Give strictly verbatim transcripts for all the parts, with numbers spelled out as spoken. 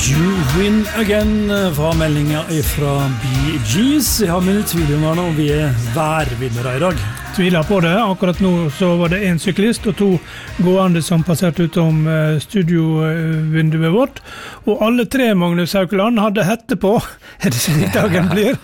You Win Again var meldingen fra Bee Gees. Jeg har mine tvil om vi er værvinnere I dag. Tviler på det. Akkurat nå så var det en syklist og to gående som passerte utom studiovinduet vårt. Og alle tre, Magnus Haukeland, hadde hette på. Er det sånn I dagen blir?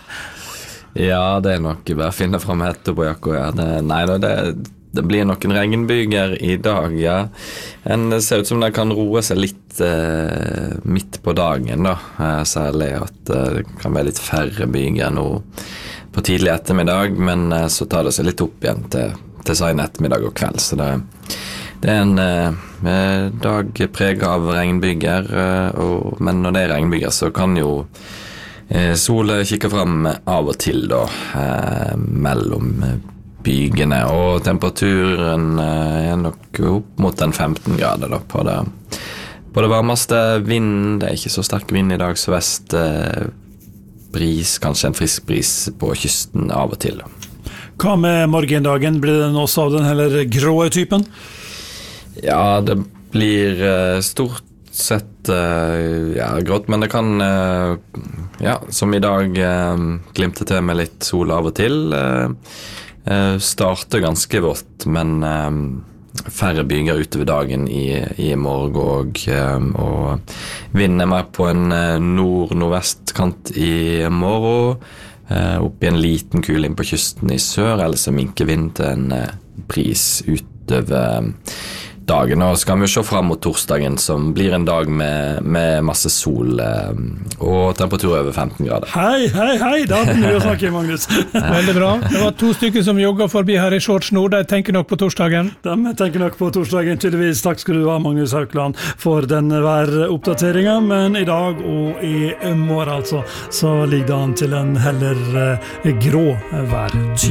Ja, det er nok bare å finne frem hette på jakka. Ja. Det, nei, det, det blir noen regnbyger I dag, ja. En, det ser ut som det kan roe seg litt eh, midt på dagen, da. Eh, særlig at eh, det kan være litt færre byger nå på tidlig ettermiddag, men eh, så tar det seg litt opp igjen til, til sen ettermiddag og kveld. Så det, det er en eh, dag preget av regnbyger, eh, og, men når det er regnbyger så kan jo eh, solen kikke frem av og til da, eh, mellom bygene, og temperaturen er nok opp mot den femten grader da, på, det, på det varmeste. Vind, det er ikke så sterk vind I dag, så vest eh, bris, kanskje en frisk bris på kysten av og til. Hva med morgendagen? Blir det også av den heller grå typen? Ja, det blir eh, stort sett eh, ja, grått, men det kan eh, ja, som I dag eh, glimte til med litt sol av og til. Eh, Uh, starter ganske vått, men um, færre byger utover dagen I, I morgen og, um, og vinner mer på en uh, nord-nordvest-kant I morgen, uh, opp I en liten kuling på kysten I sør, eller så minker vind til en uh, bris utover um, dagen. Og skal vi se frem mot torsdagen, som blir en dag med, med masse sol eh, og temperatur over femten grader. Hei, hei, hei, da begynner vi å snakke, Magnus. Veldig bra. Det var to stykker som jogget forbi her I shorts nå, de tenker nok på torsdagen. De tenker nok på torsdagen, tydeligvis. Takk skal du ha, Magnus Haukeland, for den væroppdateringen, men I dag og I morgen altså, så ligger det an til en heller eh, grå værtype.